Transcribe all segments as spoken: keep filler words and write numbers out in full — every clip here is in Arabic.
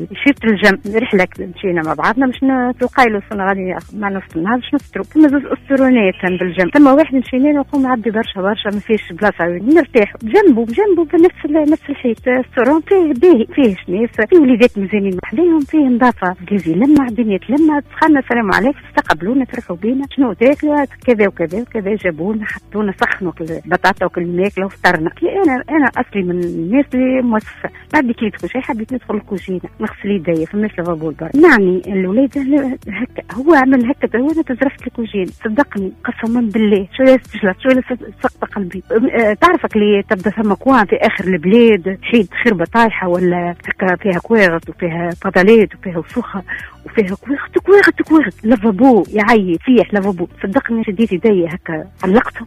شفت الجم رحله مشينا مع بعضنا باش نتلقاي له سنه غادي مع نص النهار باش نفطروا كما زوج اسطرونات بالجنب. ثم واحد مشينا نقوم عبي برشا برشا ما فيش بلاصه نرتاح جنبه جنبه بنفس نفس الحيط السورون فيه باهي فيه ناس فيه وليدات مزيانين محليهم فيه نظافه جازي لما الدنيا لما دخلنا السلام عليكم استقبلونا ترحوا بينا شنو تاكلوا كذا وكذا وكذا جابونا حطونا سخنوا البطاطا وكل الماكله وفطرنا. انا انا اصلي من الناس اللي موسفه ما بديت ندخل شيء حبيت ندخل الكوجينه نغسل يدي فماش لافابو البر يعني الولاد هكا هو عمل هكا هو انا تزرفت الكوجين صدقني قسما بالله شو تجلط شو سقط قلبي. أه تعرفك اللي تبدا ثم كوان في اخر البلاد حيد خربه طايحه ولا هكا فيها كواغط وفيها فضلات وفيها وسخه وفيها كواغط كواغط كواغط لافابو يعيط فيح لافابو صدقني شديت يدي هكا علقتهم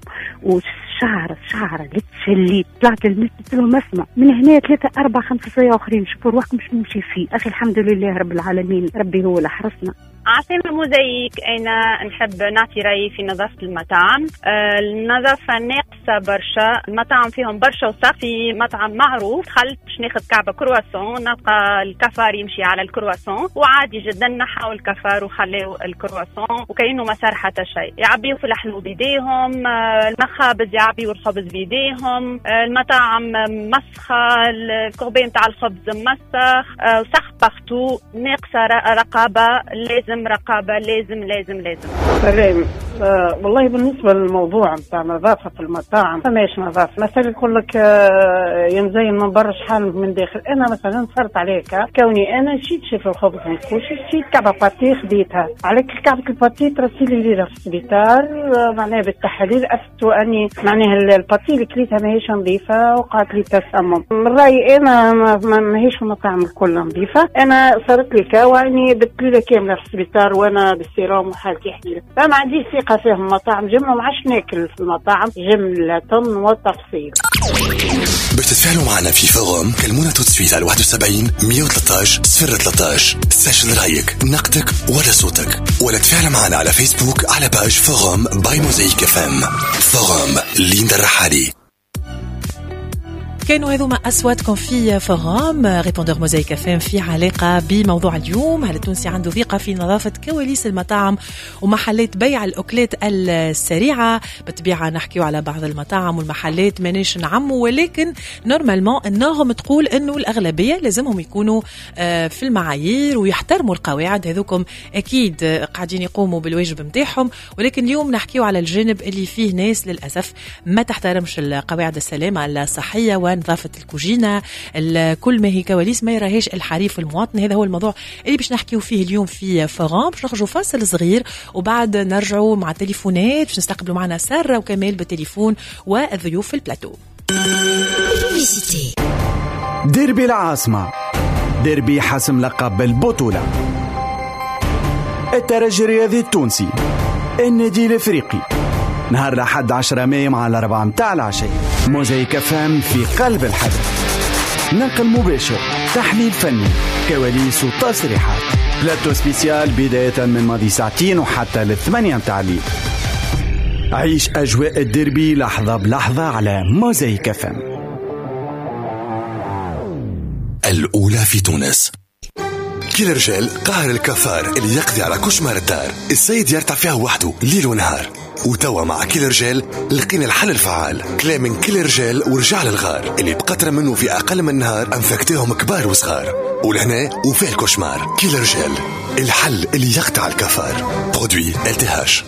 وشعر شعر قلت شليت طلعت المسجد قلت لهم اسمع من هنا ثلاثة أربع خمسة ساعات آخرين شوفوا روحكم مش نمشي فيه. أخي الحمد لله رب العالمين ربي هو اللي حرسنا. عاصمة موزايك أنا نحب نعطي رأيي في نظافة المطاعم. آه النظافة ناقصة برشا، المطاعم فيهم برشا وسخ. في مطعم معروف دخلت باش ناخذ كعبة كرواسون نلقى الكفار يمشي على الكرواسون وعادي جدا نحاو الكفار وخليو الكرواسون وكأنه ما صار حتى شيء. يعبيوا في الحلو بيديهم، آه المخابز يعبيوا الخبز بيديهم، آه المطاعم مسخة، الكوبين تاع الخبز مسخ، آه وسخ بارتو. ناقصة رقابة، لازم رقابة لازم لازم لازم. سلام. آه والله بالنسبة للموضوع بتاع نظافة المطاعم فماش نظافة. مثلا يقول لك آه ينزين من برا شحال من داخل. أنا مثلا صرت عليك كوني أنا شيت شيف الخبز منكوش شيت كعبة باتي خديتها عليك كعبة الباتي ترسلي لي في السبيطار آه معناها بالتحاليل أفتوا أني معناها الباتي اللي كليتها ماهيش نظيفة وقعت لي تسمم. من رأيي أنا ماهيش المطاعم الكل نظيفة. أنا صارت لي كواني بتليلة كاملة في السبيطار وانا بالسيروم وحالتي حليله فما عنديش ثقه فيهم المطاعم جمله ما عادش ناكل في المطاعم جمله وتفصيل. باش تتفاعلوا معنا في فوروم كلمونا توتسويت على واحد وسبعين مية وثلاثة عشر صفر ثلاثة عشر سجل رايك نقدك ولا صوتك ولا تفاعل معنا على فيسبوك على باج فوروم باي موزايك اف ام. فوروم ليندا الرحالي. كانوا هذوما أصواتكم في فوروم ريبوندور موزايك اف ام في علاقة بموضوع اليوم. هل التونسي عنده ثقة في نظافة كواليس المطاعم ومحلات بيع الأكلات السريعة؟ بالطبيعة نحكيو على بعض المطاعم والمحلات مانيش نعمو، ولكن نورمالمون النغم تقول أنه الأغلبية لازمهم يكونوا في المعايير ويحترموا القواعد. هذوكم أكيد قاعدين يقوموا بالواجب متاعهم، ولكن اليوم نحكيو على الجانب اللي فيه ناس للأسف ما تحترمش القواعد السلامة الصحية نظافة الكوجينة. كل ما هي كواليس ما يراهيش الحريف المواطن. هذا هو الموضوع اللي باش نحكيو فيه اليوم في فوروم. باش نخرجوا فاصل صغير وبعد نرجعوا مع التليفونات باش نستقبلوا معنا سارة وكمال بالتليفون والضيوف في البلاتو. ديربي العاصمة، ديربي حسم لقب البطولة، الترجي الرياضي التونسي، النادي الافريقي، نهار الأحد عشرة مايو مع الأربعة متاع العشية. موزايك فام في قلب الحدث، نقل مباشر، تحليل فني، كواليس وتصريحات، بلاتو سبيسيال بداية من ماضي ساعتين وحتى للثمانية متاع الليل. عيش أجواء الديربي لحظة بلحظة على موزايك فام. الأولى في تونس. كيلر جيل قاهر الكفار اللي يقضي على كشمار الدار، السيد يرتع فيها وحده ليل ونهار. وتوا مع كيلر جيل لقينا الحل الفعال. كلام من كيلر جيل ورجع للغار اللي بقطرة منه في أقل من نهار أنفكتهم كبار وصغار. ولهنا وفيه الكشمار. كيلر جيل الحل اللي يقطع الكفار. برودوي ال تي إتش.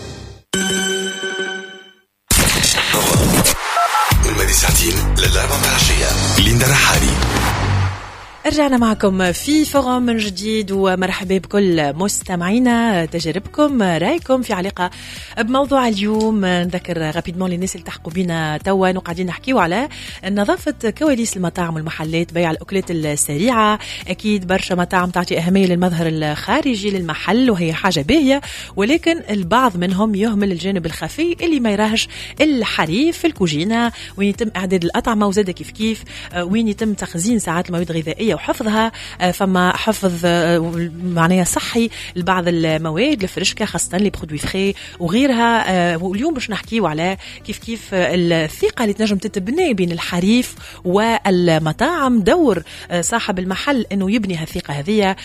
والمادي ساعتين للأربعة متاع العشية. ليندا الرحالي. رجعنا معكم في فوروم من جديد ومرحبا بكل مستمعينا. تجاربكم رايكم في علاقة بموضوع اليوم. نذكر رابيدمون للناس اللي تحقوا بنا توا وقاعدين نحكيو على نظافة كواليس المطاعم والمحلات بيع الأكلات السريعة. أكيد برشا مطاعم تعطي أهمية للمظهر الخارجي للمحل وهي حاجة باهية، ولكن البعض منهم يهمل الجانب الخفي اللي ما يراهش الحريف في الكوجينة، وين يتم إعداد الأطعمة وزادة كيف كيف وين يتم تخزين ساعات المواد الغذائية وحفظها. فما حفظ معناها صحي لبعض المواد الفرشكة خاصة لي برودوي فري وغيرها. واليوم باش نحكيو على كيف كيف الثقة اللي تنجم تتبني بين الحريف والمطاعم، دور صاحب المحل انه يبني هالثقة هذه